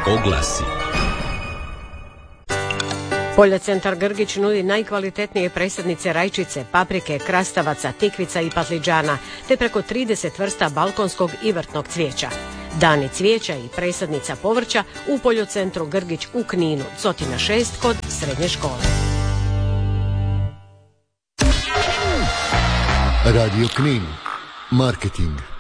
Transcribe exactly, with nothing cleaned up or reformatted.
oglasi. Poljocentar Grgić nudi najkvalitetnije presadnice rajčice, paprike, krastavaca, tikvica i patliđana, te preko trideset vrsta balkonskog i vrtnog cvijeća. Dani cvijeća i presadnica povrća u Poljocentru Grgić u Kninu, Cotina šest kod srednje škole. Radio Knin. Marketing.